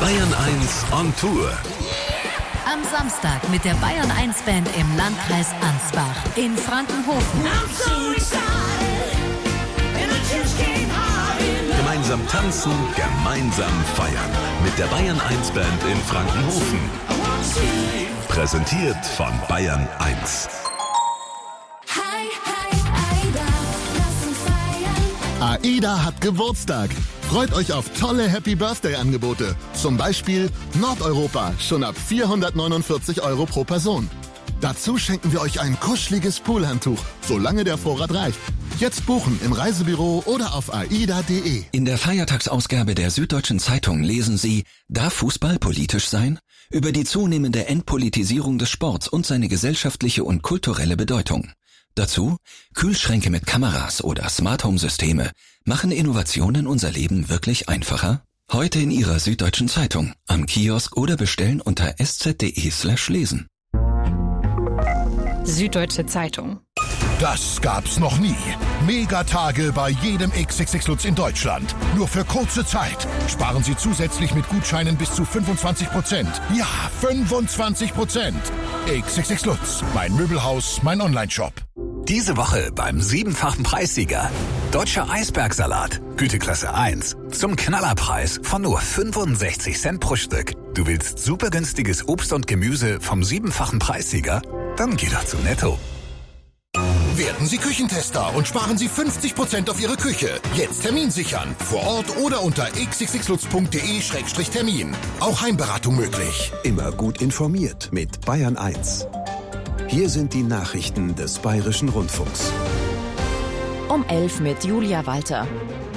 Bayern 1 on Tour. Am Samstag mit der Bayern 1 Band im Landkreis Ansbach in Frankenhofen. Gemeinsam tanzen, gemeinsam feiern. Mit der Bayern 1 Band in Frankenhofen. Präsentiert von Bayern 1. AIDA hat Geburtstag. Freut euch auf tolle Happy-Birthday-Angebote. Zum Beispiel Nordeuropa, schon ab 449 € pro Person. Dazu schenken wir euch ein kuscheliges Poolhandtuch, solange der Vorrat reicht. Jetzt buchen im Reisebüro oder auf aida.de. In der Feiertagsausgabe der Süddeutschen Zeitung lesen Sie: Darf Fußball politisch sein? Über die zunehmende Entpolitisierung des Sports und seine gesellschaftliche und kulturelle Bedeutung. Dazu: Kühlschränke mit Kameras oder Smart-Home-Systeme. Machen Innovationen unser Leben wirklich einfacher? Heute in Ihrer Süddeutschen Zeitung, am Kiosk oder bestellen unter sz.de/lesen. Süddeutsche Zeitung. Das gab's noch nie. Megatage bei jedem XXX Lutz in Deutschland. Nur für kurze Zeit. Sparen Sie zusätzlich mit Gutscheinen bis zu 25%. Ja, 25%. XXX Lutz. Mein Möbelhaus, mein Onlineshop. Diese Woche beim 7-fachen Preissieger. Deutscher Eisbergsalat, Güteklasse 1. Zum Knallerpreis von nur 65 Cent pro Stück. Du willst super günstiges Obst und Gemüse vom 7-fachen Preissieger? Dann geh doch zu Netto. Werden Sie Küchentester und sparen Sie 50% auf Ihre Küche. Jetzt Termin sichern. Vor Ort oder unter xxxlutz.de/termin. Auch Heimberatung möglich. Immer gut informiert mit Bayern 1. Hier sind die Nachrichten des Bayerischen Rundfunks. Um 11 mit Julia Walter.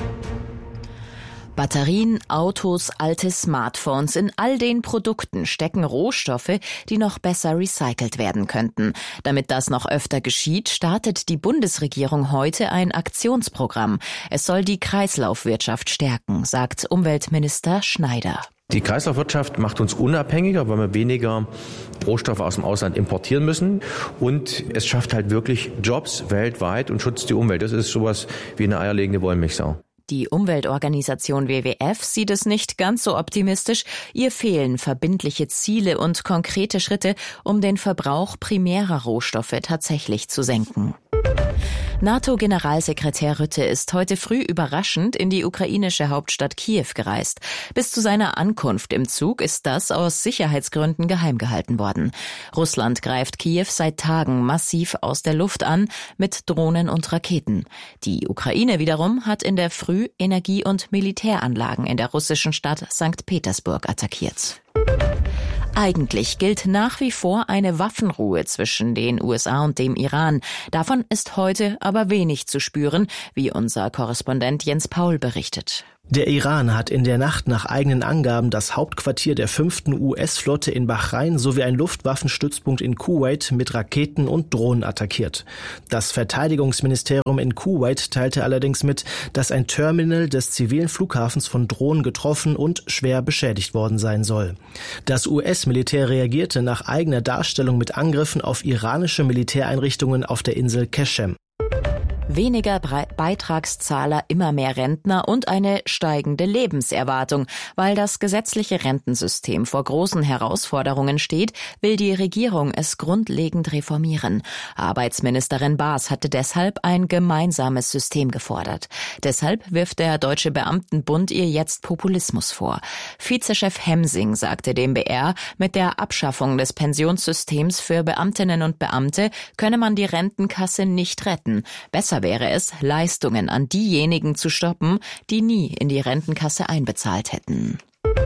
Batterien, Autos, alte Smartphones, in all den Produkten stecken Rohstoffe, die noch besser recycelt werden könnten. Damit das noch öfter geschieht, startet die Bundesregierung heute ein Aktionsprogramm. Es soll die Kreislaufwirtschaft stärken, sagt Umweltminister Schneider. Die Kreislaufwirtschaft macht uns unabhängiger, weil wir weniger Rohstoffe aus dem Ausland importieren müssen. Und es schafft halt wirklich Jobs weltweit und schützt die Umwelt. Das ist sowas wie eine eierlegende Wollmilchsau. Die Umweltorganisation WWF sieht es nicht ganz so optimistisch. Ihr fehlen verbindliche Ziele und konkrete Schritte, um den Verbrauch primärer Rohstoffe tatsächlich zu senken. NATO-Generalsekretär Rutte ist heute früh überraschend in die ukrainische Hauptstadt Kiew gereist. Bis zu seiner Ankunft im Zug ist das aus Sicherheitsgründen geheim gehalten worden. Russland greift Kiew seit Tagen massiv aus der Luft an mit Drohnen und Raketen. Die Ukraine wiederum hat in der Früh Energie- und Militäranlagen in der russischen Stadt St. Petersburg attackiert. Eigentlich gilt nach wie vor eine Waffenruhe zwischen den USA und dem Iran. Davon ist heute aber wenig zu spüren, wie unser Korrespondent Jens Paul berichtet. Der Iran hat in der Nacht nach eigenen Angaben das Hauptquartier der 5. US-Flotte in Bahrain sowie einen Luftwaffenstützpunkt in Kuwait mit Raketen und Drohnen attackiert. Das Verteidigungsministerium in Kuwait teilte allerdings mit, dass ein Terminal des zivilen Flughafens von Drohnen getroffen und schwer beschädigt worden sein soll. Das US-Militär reagierte nach eigener Darstellung mit Angriffen auf iranische Militäreinrichtungen auf der Insel Keshem. Weniger Beitragszahler, immer mehr Rentner und eine steigende Lebenserwartung. Weil das gesetzliche Rentensystem vor großen Herausforderungen steht, will die Regierung es grundlegend reformieren. Arbeitsministerin Baas hatte deshalb ein gemeinsames System gefordert. Deshalb wirft der Deutsche Beamtenbund ihr jetzt Populismus vor. Vizechef Hemsing sagte dem BR, mit der Abschaffung des Pensionssystems für Beamtinnen und Beamte könne man die Rentenkasse nicht retten. Besser wäre es, Leistungen an diejenigen zu stoppen, die nie in die Rentenkasse einbezahlt hätten.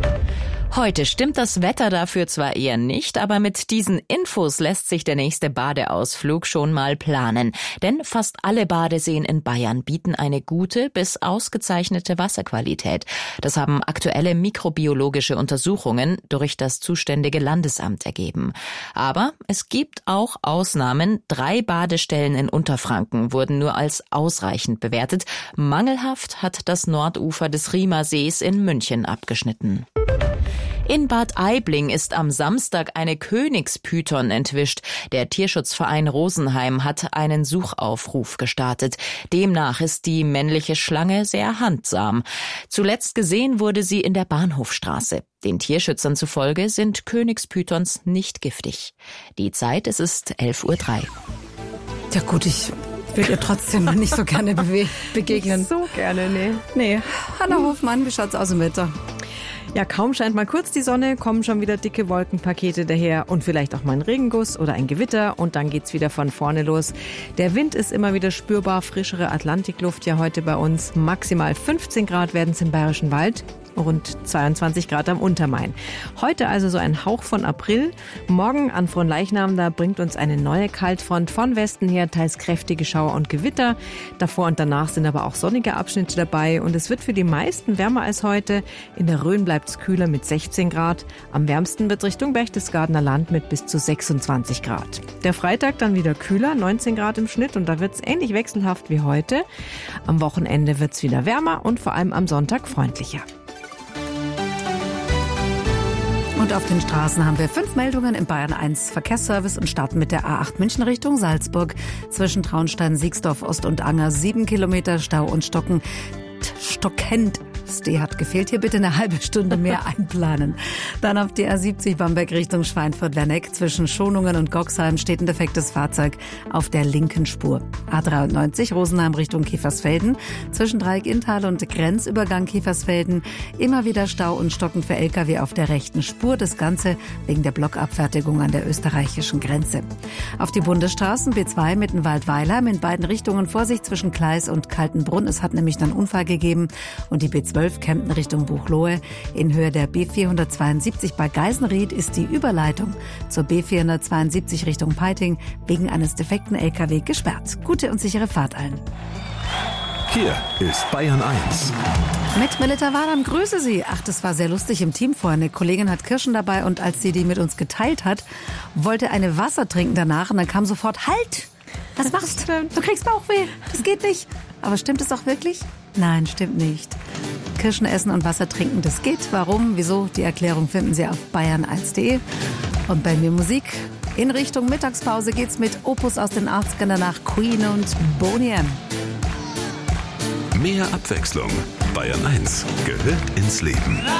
Heute stimmt das Wetter dafür zwar eher nicht, aber mit diesen Infos lässt sich der nächste Badeausflug schon mal planen. Denn fast alle Badeseen in Bayern bieten eine gute bis ausgezeichnete Wasserqualität. Das haben aktuelle mikrobiologische Untersuchungen durch das zuständige Landesamt ergeben. Aber es gibt auch Ausnahmen. 3 Badestellen in Unterfranken wurden nur als ausreichend bewertet. Mangelhaft hat das Nordufer des Riemersees in München abgeschnitten. In Bad Aibling ist am Samstag eine Königspython entwischt. Der Tierschutzverein Rosenheim hat einen Suchaufruf gestartet. Demnach ist die männliche Schlange sehr handsam. Zuletzt gesehen wurde sie in der Bahnhofstraße. Den Tierschützern zufolge sind Königspythons nicht giftig. Die Zeit, es ist 11:03 Uhr. Ja gut, ich würde ihr trotzdem nicht so gerne begegnen. Nicht so gerne, Nee. Hanna Hofmann, wie schaut's aus im Wetter? Ja, kaum scheint mal kurz die Sonne, kommen schon wieder dicke Wolkenpakete daher und vielleicht auch mal ein Regenguss oder ein Gewitter und dann geht's wieder von vorne los. Der Wind ist immer wieder spürbar, frischere Atlantikluft ja heute bei uns. Maximal 15 Grad werden es im Bayerischen Wald. Rund 22 Grad am Untermain. Heute also so ein Hauch von April. Morgen an Fronleichnam, da bringt uns eine neue Kaltfront von Westen her, teils kräftige Schauer und Gewitter. Davor und danach sind aber auch sonnige Abschnitte dabei und es wird für die meisten wärmer als heute. In der Rhön bleibt es kühler mit 16 Grad. Am wärmsten wird Richtung Berchtesgadener Land mit bis zu 26 Grad. Der Freitag dann wieder kühler, 19 Grad im Schnitt und da wird es ähnlich wechselhaft wie heute. Am Wochenende wird es wieder wärmer und vor allem am Sonntag freundlicher. Und auf den Straßen haben wir 5 Meldungen im Bayern 1 Verkehrsservice und starten mit der A8 München Richtung Salzburg. Zwischen Traunstein, Siegsdorf Ost und Anger 7 Kilometer Stau und stockend. Das D hat gefehlt. Hier bitte eine halbe Stunde mehr einplanen. Dann auf die A70 Bamberg Richtung Schweinfurt-Werneck. Zwischen Schonungen und Goxheim steht ein defektes Fahrzeug auf der linken Spur. A93 Rosenheim Richtung Kiefersfelden. Zwischen Dreieck-Inntal und Grenzübergang Kiefersfelden immer wieder Stau und stockend für Lkw auf der rechten Spur. Das Ganze wegen der Blockabfertigung an der österreichischen Grenze. Auf die Bundesstraßen B2 Mittenwald-Weilheim in beiden Richtungen Vorsicht zwischen Gleis und Kaltenbrunn. Es hat nämlich einen Unfall gegeben und die B12 Kempten Richtung Buchloe. In Höhe der B472 bei Geisenried ist die Überleitung zur B472 Richtung Peiting wegen eines defekten LKW gesperrt. Gute und sichere Fahrt allen. Hier ist Bayern 1. Mit Melita Wadam, grüße Sie. Ach, das war sehr lustig im Team vorher. Eine Kollegin hat Kirschen dabei und als sie die mit uns geteilt hat, wollte eine Wasser trinken danach und dann kam sofort, halt! Was machst du? Du kriegst Bauchweh. Das geht nicht. Aber stimmt es auch wirklich? Nein, stimmt nicht. Kirschen essen und Wasser trinken, das geht. Warum, wieso? Die Erklärung finden Sie auf bayern1.de. Und bei mir Musik. In Richtung Mittagspause geht's mit Opus aus den 80ern, danach Queen und Boney M. Mehr Abwechslung. Bayern 1 gehört ins Leben.